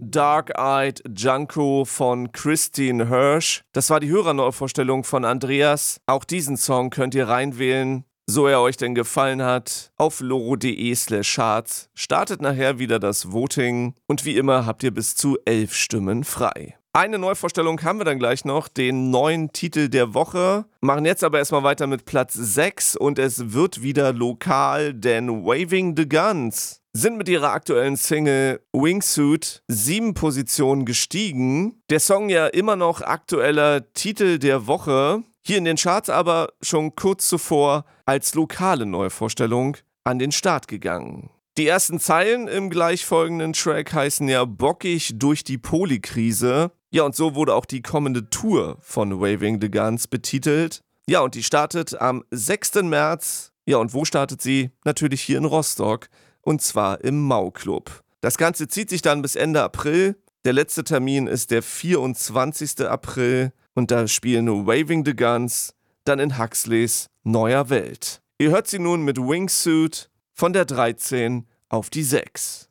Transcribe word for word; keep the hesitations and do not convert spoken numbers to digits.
Dark-Eyed Junko von Christine Hirsch. Das war die Hörerneuvorstellung von Andreas. Auch diesen Song könnt ihr reinwählen, so er euch denn gefallen hat, auf loro.de slash charts. Startet nachher wieder das Voting und wie immer habt ihr bis zu elf Stimmen frei. Eine Neuvorstellung haben wir dann gleich noch, den neuen Titel der Woche. Machen jetzt aber erstmal weiter mit Platz sechs und es wird wieder lokal, denn Waving the Guns sind mit ihrer aktuellen Single Wingsuit sieben Positionen gestiegen. Der Song ja immer noch aktueller Titel der Woche. Hier in den Charts aber schon kurz zuvor als lokale Neuvorstellung an den Start gegangen. Die ersten Zeilen im gleichfolgenden Track heißen ja bockig durch die Polykrise. Ja, und so wurde auch die kommende Tour von Waving the Guns betitelt. Ja, und die startet am sechsten März. Ja, und wo startet sie? Natürlich hier in Rostock. Und zwar im Mau-Club. Das Ganze zieht sich dann bis Ende April. Der letzte Termin ist der vierundzwanzigsten April. Und da spielen Waving the Guns dann in Huxleys Neuer Welt. Ihr hört sie nun mit Wingsuit von der dreizehn auf die sechs.